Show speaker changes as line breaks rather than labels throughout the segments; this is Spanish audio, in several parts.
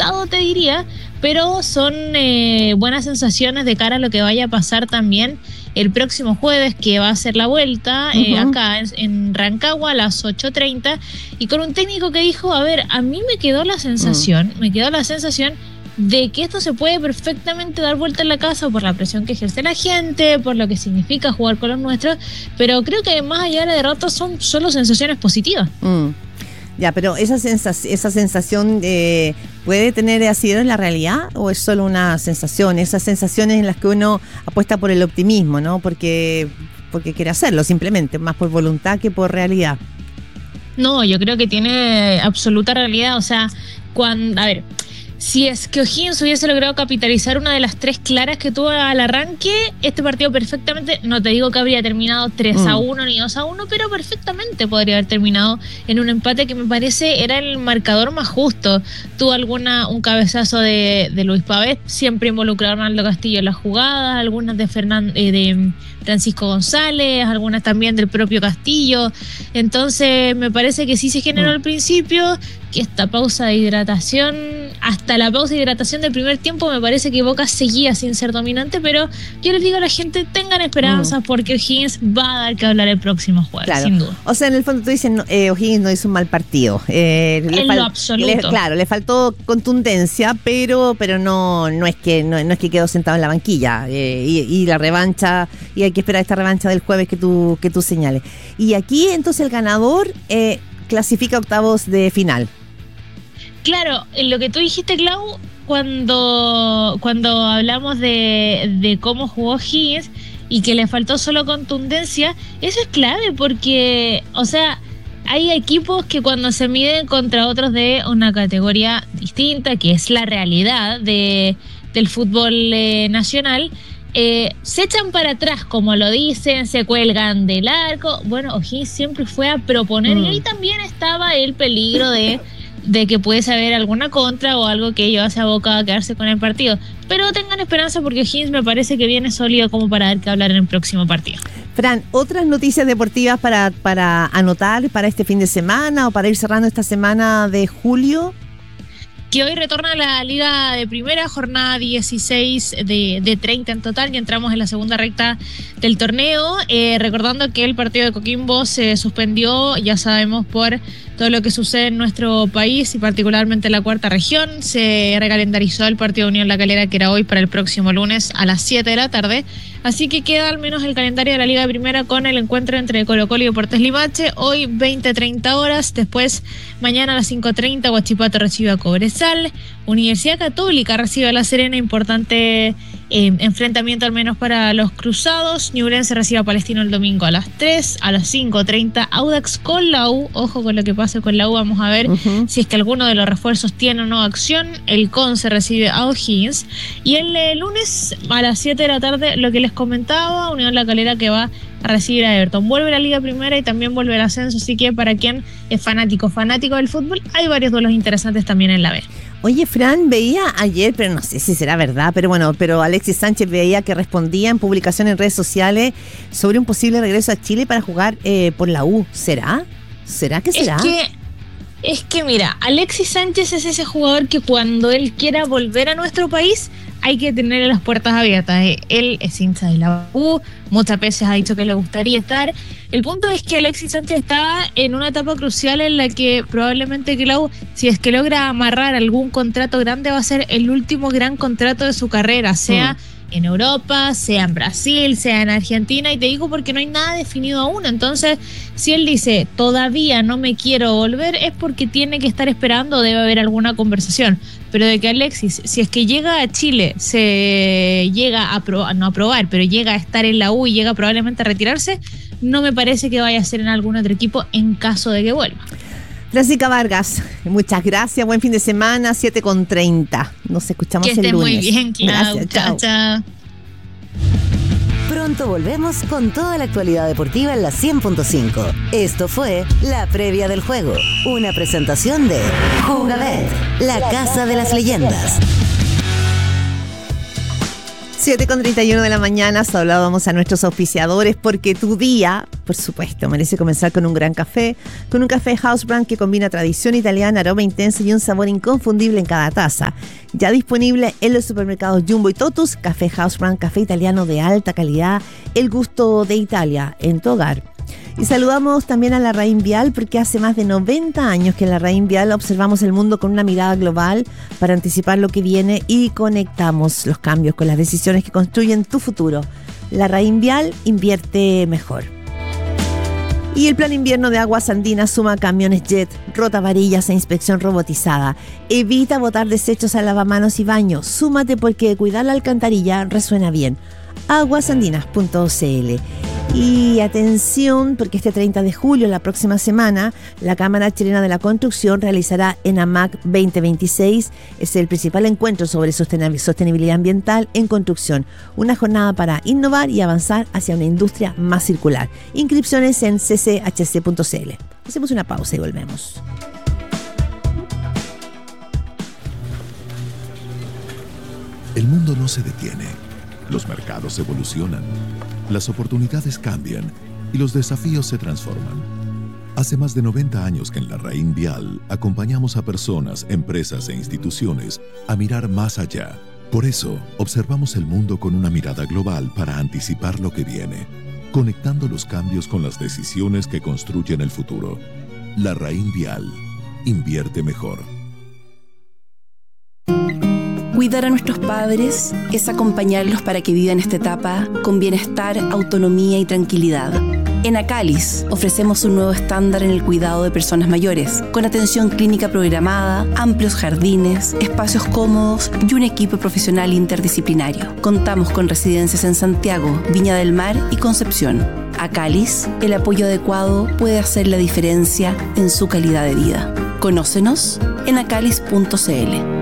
complicado, te diría, pero son buenas sensaciones de cara a lo que vaya a pasar también el próximo jueves, que va a ser la vuelta acá en Rancagua a las 8:30, y con un técnico que dijo, a ver, a mí me quedó la sensación de que esto se puede perfectamente dar vuelta en la casa por la presión que ejerce la gente, por lo que significa jugar con los nuestros, pero creo que más allá de la derrota son solo sensaciones positivas.
Ya, pero esa sensación ¿puede tener asidero en la realidad o es solo una sensación? Esas sensaciones en las que uno apuesta por el optimismo, ¿no? Porque quiere hacerlo, simplemente, más por voluntad que por realidad.
No, yo creo que tiene absoluta realidad. O sea, si es que O'Higgins hubiese logrado capitalizar una de las 3 claras que tuvo al arranque, este partido perfectamente, no te digo que habría terminado 3-1 ni 2-1, pero perfectamente podría haber terminado en un empate que me parece era el marcador más justo. Tuvo un cabezazo de Luis Pavés, siempre involucrado a Arnaldo Castillo en las jugadas, algunas de Francisco González, algunas también del propio Castillo. Entonces me parece que sí se generó al principio, que esta pausa de hidratación, hasta la pausa de hidratación del primer tiempo, me parece que Boca seguía sin ser dominante, pero yo les digo a la gente, tengan esperanzas porque O'Higgins va a dar que hablar el próximo jueves, claro, sin duda.
O sea, en el fondo tú dices, O'Higgins no hizo un mal partido.
En lo absoluto.
Le faltó contundencia, pero no es que quedó sentado en la banquilla. Y la revancha, y hay que esperar esta revancha del jueves que tú señales. Y aquí entonces el ganador clasifica octavos de final.
Claro, lo que tú dijiste, Clau, cuando hablamos de cómo jugó Higgins y que le faltó solo contundencia, eso es clave porque, o sea, hay equipos que cuando se miden contra otros de una categoría distinta, que es la realidad del fútbol nacional, se echan para atrás, como lo dicen, se cuelgan del arco. Bueno, O'Higgins siempre fue a proponer y ahí también estaba el peligro de que puede haber alguna contra o algo que llevase a Boca a quedarse con el partido. Pero tengan esperanza porque O'Higgins me parece que viene sólido como para dar que hablar en el próximo partido.
Fran, ¿otras noticias deportivas para anotar para este fin de semana o para ir cerrando esta semana de julio?
Que hoy retorna la Liga de Primera, jornada 16 de 30 en total, y entramos en la segunda recta del torneo, recordando que el partido de Coquimbo se suspendió, ya sabemos, por todo lo que sucede en nuestro país y particularmente en la cuarta región. Se recalendarizó el partido de Unión La Calera, que era hoy, para el próximo lunes a las 7 de la tarde, así que queda al menos el calendario de la Liga de Primera con el encuentro entre Colo-Colo y Deportes Limache, hoy 20:30 horas, después mañana a las 5:30 Huachipato recibe a Cobresal, Universidad Católica recibe a La Serena, importante enfrentamiento al menos para los cruzados. Ñublense recibe a Palestino el domingo a las 3, a las 5:30 Audax con la U, ojo con lo que pase con la U, vamos a ver si es que alguno de los refuerzos tiene o no acción. El Conce recibe a O'Higgins, y el lunes a las 7 de la tarde, lo que les comentaba, Unión La Calera que va a recibir a Everton. Vuelve la Liga Primera y también vuelve el ascenso, así que para quien es fanático del fútbol, hay varios duelos interesantes también en la B.
Oye, Fran, veía ayer, pero no sé si será verdad, pero Alexis Sánchez veía que respondía en publicación en redes sociales sobre un posible regreso a Chile para jugar por la U. ¿Será? ¿Será que será?
Es que mira, Alexis Sánchez es ese jugador que cuando él quiera volver a nuestro país hay que tener las puertas abiertas. Él es hincha de la U, muchas veces ha dicho que le gustaría estar. El punto es que Alexis Sánchez está en una etapa crucial en la que probablemente Clau, si es que logra amarrar algún contrato grande, va a ser el último gran contrato de su carrera, sea en Europa, sea en Brasil, sea en Argentina, y te digo porque no hay nada definido aún. Entonces, si él dice todavía no me quiero volver, es porque tiene que estar esperando, debe haber alguna conversación. Pero de que Alexis, si es que llega a Chile, se llega a no a probar, pero llega a estar en la U y llega probablemente a retirarse, no me parece que vaya a ser en algún otro equipo en caso de que vuelva.
Francisca Vargas, muchas gracias, buen fin de semana, 7:30. Nos escuchamos el lunes.
Que esté muy bien, Clau.
Gracias,
chao.
Pronto volvemos con toda la actualidad deportiva en la 100.5. Esto fue La Previa del Juego, una presentación de Jugabet, la casa de las leyendas.
7:31 de la mañana, saludamos a nuestros auspiciadores porque tu día, por supuesto, merece comenzar con un gran café, con un café House Brand que combina tradición italiana, aroma intenso y un sabor inconfundible en cada taza. Ya disponible en los supermercados Jumbo y Totus, café House Brand, café italiano de alta calidad, el gusto de Italia en tu hogar. Y saludamos también a Larraín Vial porque hace más de 90 años que en Larraín Vial observamos el mundo con una mirada global para anticipar lo que viene y conectamos los cambios con las decisiones que construyen tu futuro. Larraín Vial invierte mejor. Y el plan invierno de Aguas Andinas suma camiones jet, rotavarillas e inspección robotizada. Evita botar desechos al lavamanos y baño. Súmate porque cuidar la alcantarilla resuena bien. aguasandinas.cl. Y atención, porque este 30 de julio, la próxima semana, la Cámara Chilena de la Construcción realizará ENAMAC 2026. Es el principal encuentro sobre sostenibilidad ambiental en construcción. Una jornada para innovar y avanzar hacia una industria más circular. Inscripciones en cchc.cl. Hacemos una pausa y volvemos.
El mundo no se detiene. Los mercados evolucionan, las oportunidades cambian y los desafíos se transforman. Hace más de 90 años que en Larraín Vial acompañamos a personas, empresas e instituciones a mirar más allá. Por eso, observamos el mundo con una mirada global para anticipar lo que viene, conectando los cambios con las decisiones que construyen el futuro. Larraín Vial. Invierte mejor.
Cuidar a nuestros padres es acompañarlos para que vivan esta etapa con bienestar, autonomía y tranquilidad. En Acalis ofrecemos un nuevo estándar en el cuidado de personas mayores, con atención clínica programada, amplios jardines, espacios cómodos y un equipo profesional interdisciplinario. Contamos con residencias en Santiago, Viña del Mar y Concepción. Acalis, el apoyo adecuado puede hacer la diferencia en su calidad de vida. Conócenos en acalis.cl.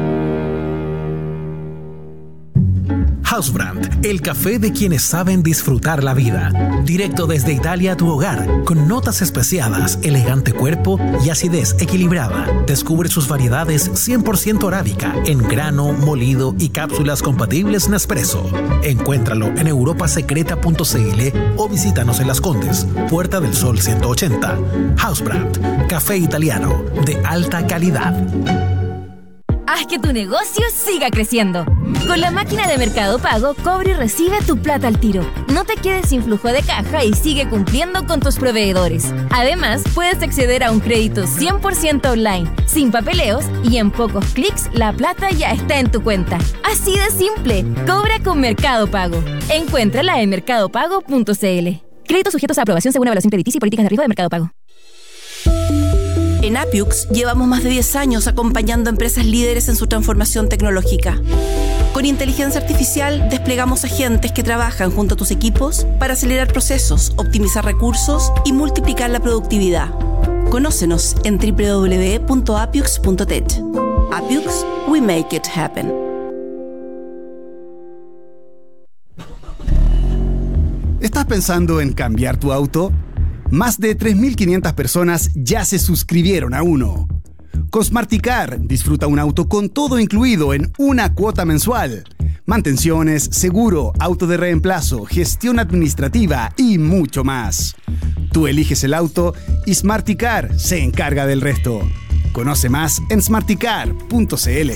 House Brand, el café de quienes saben disfrutar la vida. Directo desde Italia a tu hogar, con notas especiadas, elegante cuerpo y acidez equilibrada. Descubre sus variedades 100% arábica, en grano, molido y cápsulas compatibles Nespresso. Encuéntralo en europasecreta.cl o visítanos en Las Condes, Puerta del Sol 180. House Brand, café italiano de alta calidad.
Haz que tu negocio siga creciendo. Con la máquina de Mercado Pago, cobra y recibe tu plata al tiro. No te quedes sin flujo de caja y sigue cumpliendo con tus proveedores. Además, puedes acceder a un crédito 100% online, sin papeleos y en pocos clics la plata ya está en tu cuenta. Así de simple. Cobra con Mercado Pago. Encuéntrala en mercadopago.cl. Créditos sujetos a aprobación según evaluación crediticia y políticas de riesgo de Mercado Pago.
En Appiux llevamos más de 10 años acompañando a empresas líderes en su transformación tecnológica. Con inteligencia artificial desplegamos agentes que trabajan junto a tus equipos para acelerar procesos, optimizar recursos y multiplicar la productividad. Conócenos en www.appiux.tech. Appiux, we make it happen.
¿Estás pensando en cambiar tu auto? Más de 3.500 personas ya se suscribieron a uno. Con Smarticar, disfruta un auto con todo incluido en una cuota mensual. Mantenciones, seguro, auto de reemplazo, gestión administrativa y mucho más. Tú eliges el auto y Smarticar se encarga del resto. Conoce más en smarticar.cl.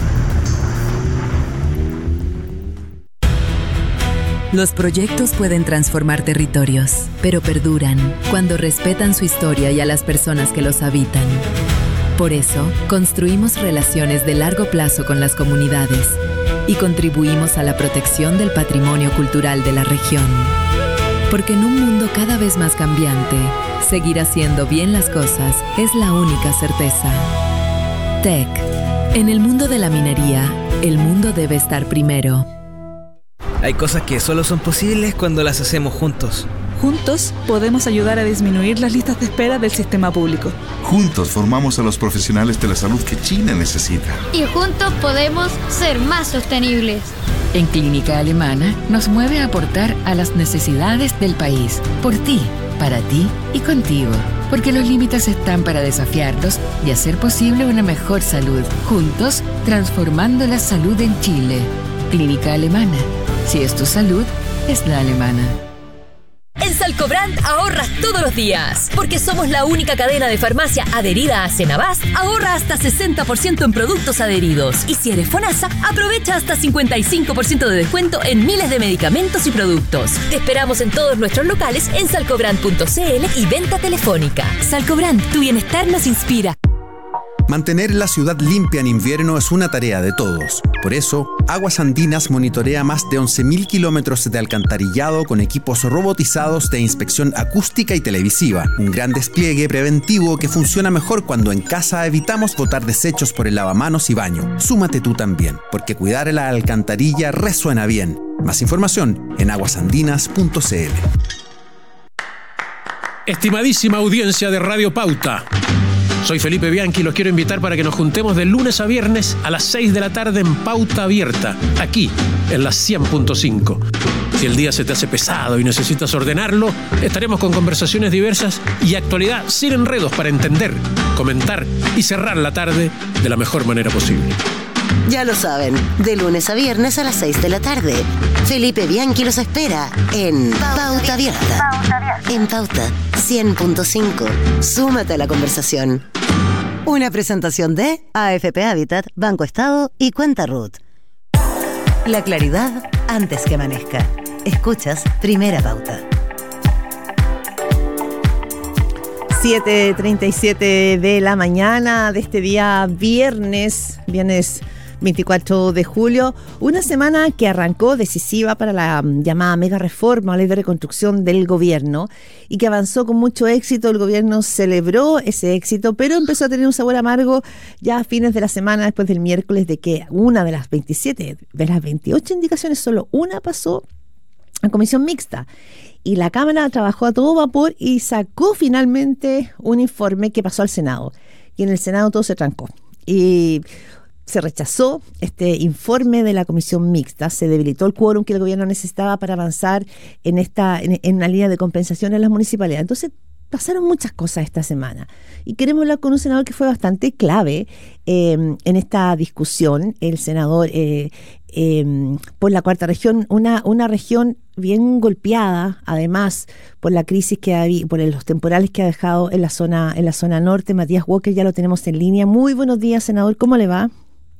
Los proyectos pueden transformar territorios, pero perduran cuando respetan su historia y a las personas que los habitan. Por eso, construimos relaciones de largo plazo con las comunidades y contribuimos a la protección del patrimonio cultural de la región. Porque en un mundo cada vez más cambiante, seguir haciendo bien las cosas es la única certeza. TEC. En el mundo de la minería, el mundo debe estar primero.
Hay cosas que solo son posibles cuando las hacemos juntos.
Juntos podemos ayudar a disminuir las listas de espera del sistema público.
Juntos formamos a los profesionales de la salud que China necesita.
Y juntos podemos ser más sostenibles.
En Clínica Alemana nos mueve a aportar a las necesidades del país. Por ti, para ti y contigo. Porque los límites están para desafiarlos y hacer posible una mejor salud. Juntos, transformando la salud en Chile. Clínica Alemana. Si es tu salud, es la alemana.
En Salcobrand ahorras todos los días. Porque somos la única cadena de farmacia adherida a Cenabast, ahorra hasta 60% en productos adheridos. Y si eres FONASA, aprovecha hasta 55% de descuento en miles de medicamentos y productos. Te esperamos en todos nuestros locales en salcobrand.cl y venta telefónica. Salcobrand, tu bienestar nos inspira.
Mantener la ciudad limpia en invierno es una tarea de todos. Por eso, Aguas Andinas monitorea más de 11.000 kilómetros de alcantarillado con equipos robotizados de inspección acústica y televisiva. Un gran despliegue preventivo que funciona mejor cuando en casa evitamos botar desechos por el lavamanos y baño. Súmate tú también, porque cuidar la alcantarilla resuena bien. Más información en aguasandinas.cl.
Estimadísima audiencia de Radio Pauta. Soy Felipe Bianchi y los quiero invitar para que nos juntemos de lunes a viernes a las 6 de la tarde en Pauta Abierta, aquí en la 100.5. Si el día se te hace pesado y necesitas ordenarlo, estaremos con conversaciones diversas y actualidad sin enredos para entender, comentar y cerrar la tarde de la mejor manera posible.
Ya lo saben, de lunes a viernes a las 6 de la tarde. Felipe Bianchi los espera en Pauta Abierta. En Pauta 100.5. Súmate a la conversación. Una presentación de AFP Habitat, Banco Estado y Cuenta Ruth. La claridad antes que amanezca. Escuchas Primera Pauta.
7:37 de la mañana de este día viernes 24 de julio, una semana que arrancó decisiva para la llamada mega reforma o ley de reconstrucción del gobierno y que avanzó con mucho éxito. El gobierno celebró ese éxito, pero empezó a tener un sabor amargo ya a fines de la semana, después del miércoles, de que una de las 27, de las 28 indicaciones, solo una pasó a comisión mixta. Y la Cámara trabajó a todo vapor y sacó finalmente un informe que pasó al Senado. Y en el Senado todo se trancó. Y se rechazó este informe de la comisión mixta, se debilitó el quórum que el gobierno necesitaba para avanzar en una línea de compensación en las municipalidades. Entonces pasaron muchas cosas esta semana y queremos hablar con un senador que fue bastante clave en esta discusión, el senador por la cuarta región, una región bien golpeada, además por la crisis que hay, por los temporales que ha dejado en la zona norte. Matías Walker, ya lo tenemos en línea. Muy buenos días, senador, ¿cómo le va?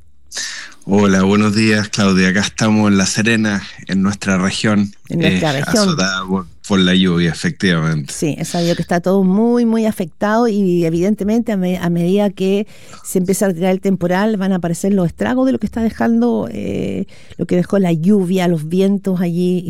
Hola, buenos días, Claudia. Acá estamos en La Serena, en nuestra región. En nuestra región. Azotada por la lluvia, efectivamente.
Sí, es sabido que está todo muy, muy afectado y evidentemente a medida que se empieza a retirar el temporal van a aparecer los estragos de lo que está dejando, lo que dejó la lluvia, los vientos allí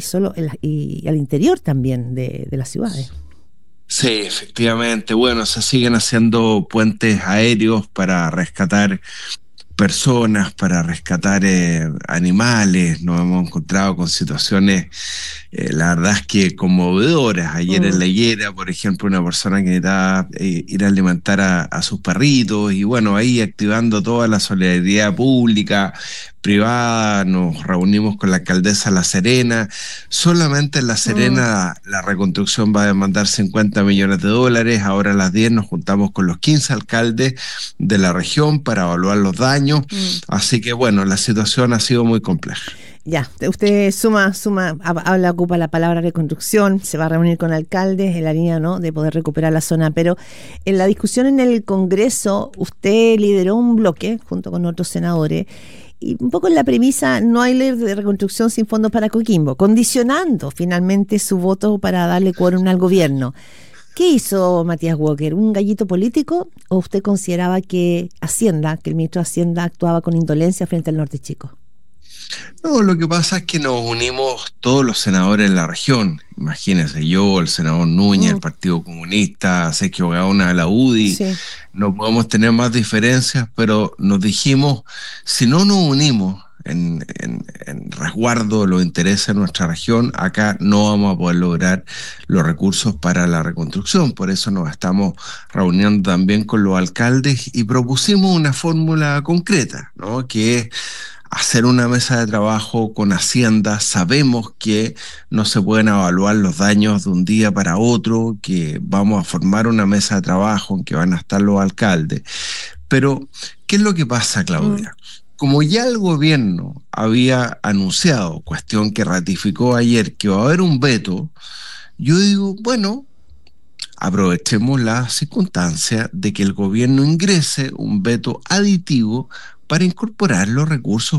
y al interior también de las ciudades.
Sí, efectivamente. Bueno, se siguen haciendo puentes aéreos para rescatar personas, para rescatar animales. Nos hemos encontrado con situaciones, la verdad es que conmovedoras. Ayer en La Higuera, por ejemplo, una persona que necesitaba ir a alimentar a sus perritos, y bueno, ahí activando toda la solidaridad pública, privada, nos reunimos con la alcaldesa de La Serena. Solamente en La Serena la reconstrucción va a demandar $50 millones. Ahora a las 10 nos juntamos con los 15 alcaldes de la región para evaluar los daños. Así que bueno, la situación ha sido muy compleja.
Ya, usted ocupa la palabra reconstrucción, se va a reunir con alcaldes en la línea, ¿no?, de poder recuperar la zona, pero en la discusión en el Congreso usted lideró un bloque junto con otros senadores y un poco en la premisa: no hay ley de reconstrucción sin fondos para Coquimbo, condicionando finalmente su voto para darle quórum al gobierno. ¿Qué hizo Matías Walker? ¿Un gallito político o usted consideraba que el ministro de Hacienda actuaba con indolencia frente al Norte Chico?
No, lo que pasa es que nos unimos todos los senadores de la región. Imagínense, yo, el senador Núñez, el Partido Comunista, Sergio Gaona de la UDI. Sí. No podemos tener más diferencias, pero nos dijimos, si no nos unimos en resguardo de los intereses de nuestra región, acá no vamos a poder lograr los recursos para la reconstrucción. Por eso nos estamos reuniendo también con los alcaldes y propusimos una fórmula concreta, ¿no?, que es hacer una mesa de trabajo con Hacienda. Sabemos que no se pueden evaluar los daños de un día para otro, que vamos a formar una mesa de trabajo en que van a estar los alcaldes. Pero, ¿qué es lo que pasa, Claudia? como ya el gobierno había anunciado, cuestión que ratificó ayer, que va a haber un veto, yo digo, bueno, aprovechemos la circunstancia de que el gobierno ingrese un veto aditivo para incorporar los recursos